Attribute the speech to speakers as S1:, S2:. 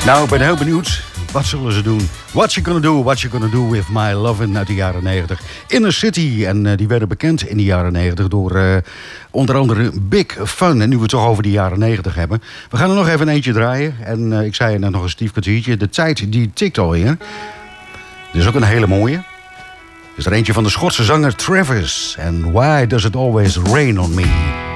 S1: Nou, ik ben heel benieuwd. Wat zullen ze doen? What you gonna do with my lovin' uit de jaren 90. Inner City. En die werden bekend in de jaren 90 door onder andere Big Fun. En nu we het toch over de jaren 90 hebben. We gaan er nog even eentje draaien. En ik zei net nog een stief kwartiertje. De tijd die tikt alweer. Dit is ook een hele mooie. Dit is er eentje van de Schotse zanger Travis. En Why Does It Always Rain On Me?